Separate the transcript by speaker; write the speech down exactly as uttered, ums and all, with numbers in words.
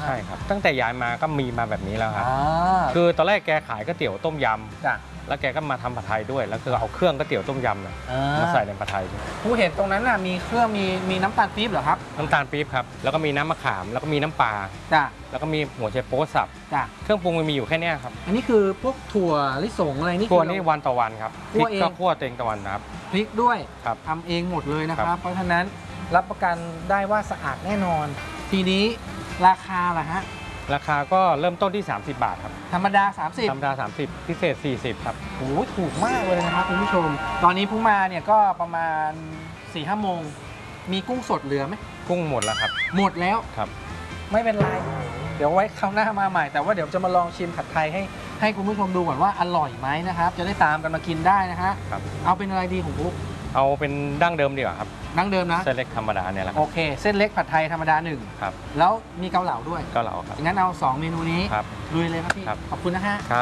Speaker 1: ใช่ครับตั้งแต่ย้ายมาก็มีมาแบบนี้แล้วครับ
Speaker 2: อ่า
Speaker 1: คือตอนแรกแกขายก๋วยเตี๋ยวต้มย
Speaker 2: จ้ะ
Speaker 1: ำแล้วแกก็มาทำผัดไทยด้วยแล้วคือเอาเครื่องก๋วยเตี๋ยวต้มยำน่ะ
Speaker 2: อ่าม
Speaker 1: มาใส่ในผัดไทยด้วย
Speaker 2: ผู้เห็นตรงนั้นน่ะมีเครื่องมีมีน้ำตาลปี๊บเหรอครับ
Speaker 1: น้ำตาลปี๊บครับแล้วก็มีน้ำมะขามแล้วก็มีน้ำปลา
Speaker 2: จ้ะ
Speaker 1: แล้วก็มีหัวไชโป๊สับ
Speaker 2: จ้ะ
Speaker 1: เครื่องปรุงมันมีอยู่แค่เนี้ยครับ
Speaker 2: อันนี้คือพวกถั่วลิสงอะไรนี่
Speaker 1: คั่ว
Speaker 2: คือ
Speaker 1: นี่
Speaker 2: เรา
Speaker 1: วันต่อวันครับพ
Speaker 2: คั่
Speaker 1: ริ
Speaker 2: ว
Speaker 1: ก
Speaker 2: เอง
Speaker 1: ก็คั่วตัวเองต่อวันนะครับ
Speaker 2: พริกด้วย
Speaker 1: ครับ
Speaker 2: ทำเองหมดเลยนะค
Speaker 1: ครั
Speaker 2: รับ
Speaker 1: บ
Speaker 2: เพราะฉะนั้นรับประกันได้ว่าสะอาดแน่นอน ทีนี้ราคาล่ะฮะ
Speaker 1: ราคาก็เริ่มต้นที่ สามสิบบาทครับ
Speaker 2: ธรรมดา สามสิบ
Speaker 1: ธรรมดา สามสิบ พิเศษ สี่สิบครับ
Speaker 2: โอ้โหถูกมากเลยนะครับคุณผู้ชม ตอนนี้พุ่งมาเนี่ยก็ประมาณ4ี่ห้าโมงมีกุ้งสดเหลือไหม
Speaker 1: กุ้งหมดแล้วครับ
Speaker 2: หมดแล้ว
Speaker 1: ครับ
Speaker 2: ไม่เป็นไร เดี๋ยวไว้คราวหน้ามาใหม่ แต่ว่าเดี๋ยวจะมาลองชิมผัดไทยให้ให้คุณผู้ชมดูก่อนว่าอร่อยไหมนะครับ จะได้ตามกันมากินได้นะฮะ
Speaker 1: ครับ
Speaker 2: เอาเป็นอะไรดีของปุ๊ก
Speaker 1: เอาเป็นดั้งเดิมดีกว่าครับ
Speaker 2: นั่งเดิมนะ
Speaker 1: เส้นเล็กธรรมดาเนี่ยแหละค
Speaker 2: โอ
Speaker 1: รับ
Speaker 2: เค เส้นเล็กผัดไทยธรรมดาหนึ่ง
Speaker 1: ครับ
Speaker 2: แล้วมีเกาเหลาด้วย
Speaker 1: ก็เราครับ
Speaker 2: งั้นเอาสองเมนูนี้
Speaker 1: ครับ
Speaker 2: ลุยเลยครับพี่
Speaker 1: ครับ
Speaker 2: ขอบคุณนะฮะ
Speaker 1: ครับ